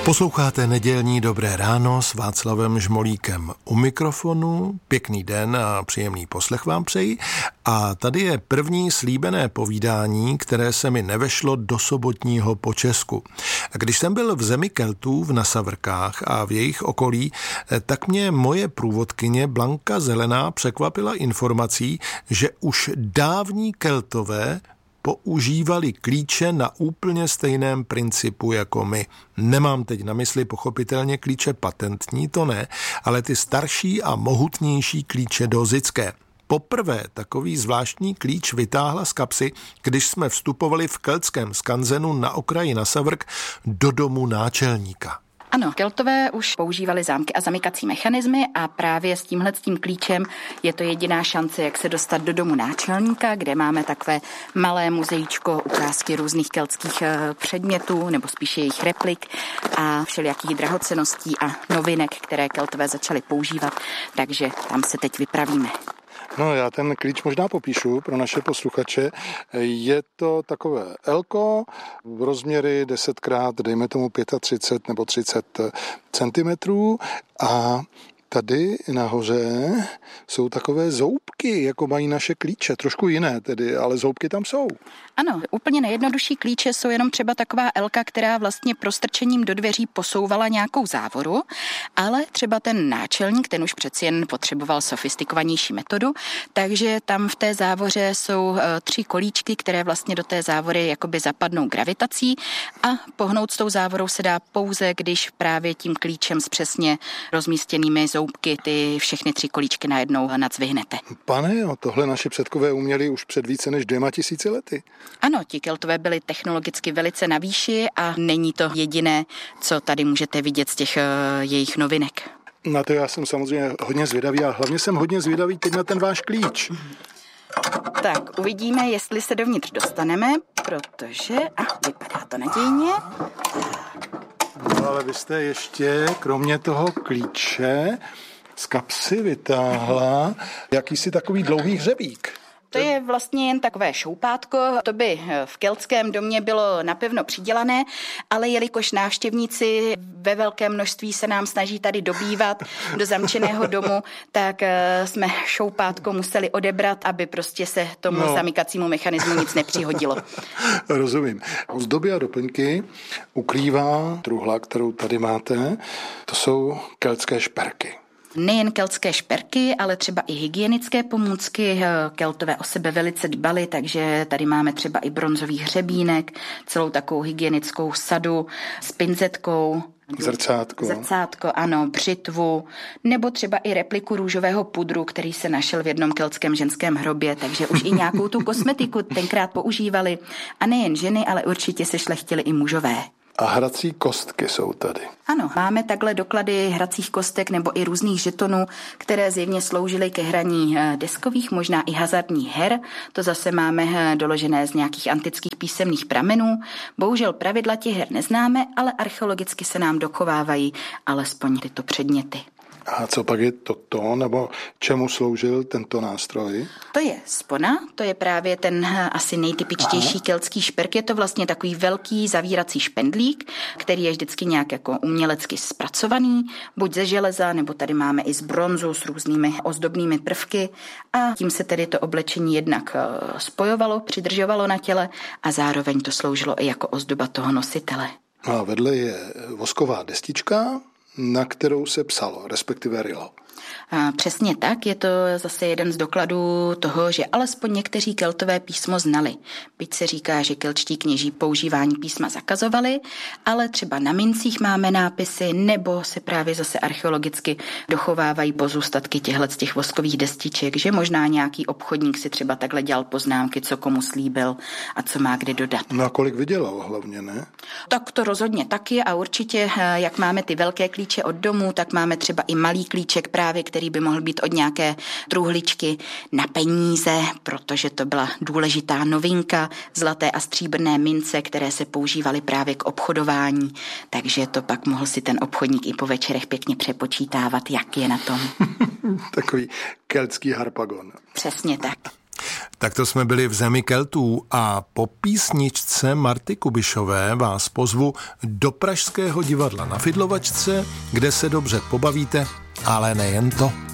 Posloucháte nedělní Dobré ráno s Václavem Žmolíkem u mikrofonu. Pěkný den a příjemný poslech vám přeji. A tady je první slíbené povídání, které se mi nevešlo do sobotního počesku. Když jsem byl v zemi Keltů v Nasavrkách a v jejich okolí, tak mě moje průvodkyně Blanka Zelená překvapila informací, že už dávní Keltové používali klíče na úplně stejném principu jako my. Nemám teď na mysli pochopitelně klíče patentní, to ne, ale ty starší a mohutnější klíče dozické. Poprvé takový zvláštní klíč vytáhla z kapsy, když jsme vstupovali v keltském skanzenu na okraji Nasavrk do domu náčelníka. Ano, Keltové už používali zámky a zamykací mechanismy a právě s tímhletím klíčem je to jediná šance, jak se dostat do domu náčelníka, kde máme takové malé muzeíčko, ukázky různých keltských předmětů, nebo spíše jejich replik a všelijakých drahocenností a novinek, které Keltové začali používat, takže tam se teď vypravíme. No, já ten klíč možná popíšu pro naše posluchače. Je to takové L-ko v rozměry 10x, dejme tomu 35 nebo 30 centimetrů a tady nahoře jsou takové zoubky, jako mají naše klíče, trošku jiné tedy, ale zoubky tam jsou. Ano, úplně nejjednodušší klíče jsou jenom třeba taková L-ka, která vlastně prostrčením do dveří posouvala nějakou závoru, ale třeba ten náčelník, ten už přeci jen potřeboval sofistikovanější metodu, takže tam v té závoře jsou 3 kolíčky, které vlastně do té závory jakoby zapadnou gravitací a pohnout s tou závorou se dá pouze, když právě tím klíčem s přesně rozmístěnými zoubky ty všechny 3 kolíčky najednou nadzvihnete. Pane, tohle naši předkové uměli už před více než 2000 lety. Ano, ti Keltové byli technologicky velice na výši a není to jediné, co tady můžete vidět z těch jejich novinek. Na to já jsem samozřejmě hodně zvědavý a hlavně jsem hodně zvědavý teď na ten váš klíč. Tak, uvidíme, jestli se dovnitř dostaneme, protože... vypadá to nadějně. No, ale vy jste ještě, kromě toho klíče, z kapsy vytáhla jakýsi takový dlouhý hřebík. To je vlastně jen takové šoupátko, to by v keltském domě bylo napevno přidělané, ale jelikož návštěvníci ve velkém množství se nám snaží tady dobývat do zamčeného domu, tak jsme šoupátko museli odebrat, aby prostě se tomu zamykacímu mechanismu nic nepřihodilo. Rozumím. Ozdoby a doplňky ukrývá truhla, kterou tady máte, to jsou keltské šperky. Nejen keltské šperky, ale třeba i hygienické pomůcky. Keltové o sebe velice dbali, takže tady máme třeba i bronzový hřebínek, celou takovou hygienickou sadu s pinzetkou. Zrcátko, ano, břitvu, nebo třeba i repliku růžového pudru, který se našel v jednom keltském ženském hrobě, takže už i nějakou tu kosmetiku tenkrát používali. A nejen ženy, ale určitě se šlechtili i mužové. A hrací kostky jsou tady. Ano, máme takhle doklady hracích kostek nebo i různých žetonů, které zjevně sloužily ke hraní deskových, možná i hazardních her. To zase máme doložené z nějakých antických písemných pramenů. Bohužel pravidla těch her neznáme, ale archeologicky se nám dochovávají alespoň tyto předměty. A co pak je toto, nebo čemu sloužil tento nástroj? To je spona, to je právě ten asi nejtypičtější keltský šperk. Je to vlastně takový velký zavírací špendlík, který je vždycky nějak jako umělecky zpracovaný, buď ze železa, nebo tady máme i z bronzu s různými ozdobnými prvky a tím se tedy to oblečení jednak spojovalo, přidržovalo na těle a zároveň to sloužilo i jako ozdoba toho nositele. A vedle je vosková destička, na kterou se psalo, respektive rylo. Přesně tak, je to zase jeden z dokladů toho, že alespoň někteří Keltové písmo znali. Byť se říká, že keltští kněží používání písma zakazovali, ale třeba na mincích máme nápisy, nebo se právě zase archeologicky dochovávají pozůstatky z těch voskových destiček, že možná nějaký obchodník si třeba takhle dělal poznámky, co komu slíbil a co má kde dodat. No a kolik vydělal hlavně, ne? Tak to rozhodně taky a určitě, jak máme ty velké klíče od domu, tak máme třeba i malý klíček právě, který by mohl být od nějaké truhličky na peníze, protože to byla důležitá novinka, zlaté a stříbrné mince, které se používaly právě k obchodování, takže to pak mohl si ten obchodník i po večerech pěkně přepočítávat, jak je na tom. Takový keltský harpagon. Přesně tak. Tak to jsme byli v zemi Keltů a po písničce Marty Kubišové vás pozvu do Pražského divadla na Fidlovačce, kde se dobře pobavíte, ale nejen to.